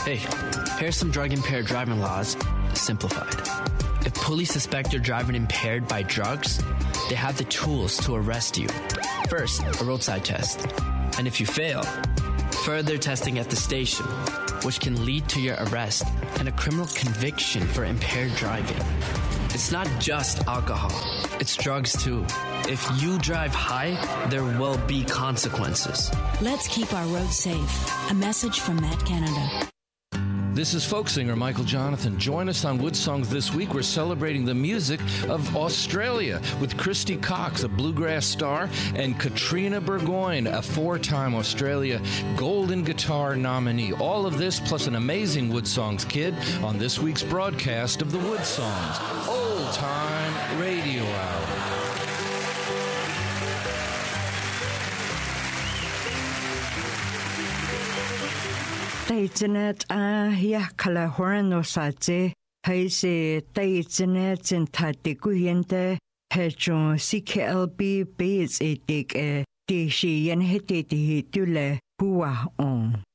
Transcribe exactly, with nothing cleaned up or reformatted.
Hey, here's some drug-impaired driving laws, simplified. If police suspect you're driving impaired by drugs, they have the tools to arrest you. First, a roadside test. And if you fail, further testing at the station, which can lead to your arrest and a criminal conviction for impaired driving. It's not just alcohol, it's drugs too. If you drive high, there will be consequences. Let's keep our roads safe. A message from Matt Canada. This is folk singer Michael Jonathan. Join us on Wood Songs this week. We're celebrating the music of Australia with Christy Cox, a bluegrass star, and Katrina Burgoyne, a four-time Australia Golden Guitar nominee. All of this plus an amazing Wood Songs kid on this week's broadcast of the Wood Songs Old Time Radio Hour. Internet a ya kala horno saje haise the internet in tadiguyende hejon C K L B base etik e de shi yen hete de tule huwa on